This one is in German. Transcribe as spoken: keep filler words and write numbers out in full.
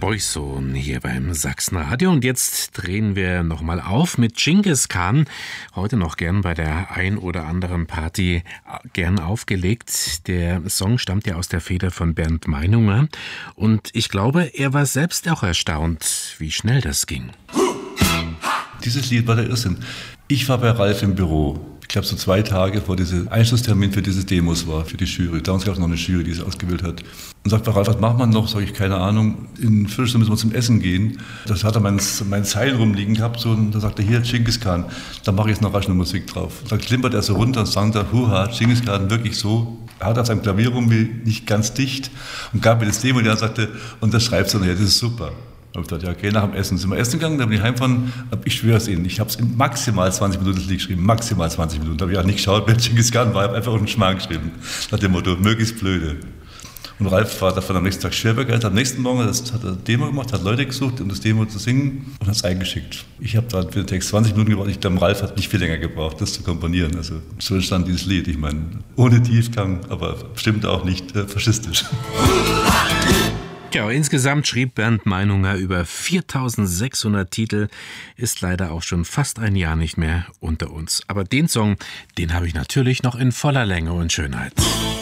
Boyzone hier beim Sachsenradio. Und jetzt drehen wir nochmal auf mit Dschingis Khan. Heute noch gern bei der ein oder anderen Party gern aufgelegt. Der Song stammt ja aus der Feder von Bernd Meinunger. Und ich glaube, er war selbst auch erstaunt, wie schnell das ging. Dieses Lied war der Irrsinn. Ich war bei Ralf im Büro. Ich glaube, so zwei Tage vor diesem Einschlusstermin für diese Demos war, für die Jury. Damals gab es noch eine Jury, die es ausgewählt hat. Und sagt bei Ralf, was macht man noch? Sag ich, keine Ahnung. In Viertelstunde müssen wir zum Essen gehen. Das hat er mein, mein Seil rumliegen gehabt. So, und da sagt er, hier, Dschingis Khan. Da mache ich jetzt noch rasch eine Musik drauf. Da klimpert er so runter und sagt er, huha, Dschingis Khan, wirklich so. Er hat auf seinem Klavier rum, nicht ganz dicht. Und gab mir das Demo, und er sagte, und das schreibst du nachher, das ist super. Da habe ich gedacht, ja, okay, nach dem Essen sind wir essen gegangen, dann bin ich heimgefahren, ich schwöre es Ihnen, ich habe es in maximal zwanzig Minuten das Lied geschrieben, maximal zwanzig Minuten. Da habe ich auch nicht geschaut, wer Dschingis Khan war, ich habe einfach einen Schmarrn geschrieben, nach dem Motto, möglichst blöde. Und Ralf war davon am nächsten Tag schwer begeistert. Am nächsten Morgen hat er ein Demo gemacht, hat Leute gesucht, um das Demo zu singen und hat es eingeschickt. Ich habe da für den Text zwanzig Minuten gebraucht, ich glaube, Ralf hat nicht viel länger gebraucht, das zu komponieren. Also so entstand dieses Lied, ich meine, ohne Tiefgang, aber bestimmt auch nicht äh, faschistisch. Ja, insgesamt schrieb Bernd Meinunger über viertausendsechshundert Titel, ist leider auch schon fast ein Jahr nicht mehr unter uns. Aber den Song, den habe ich natürlich noch in voller Länge und Schönheit.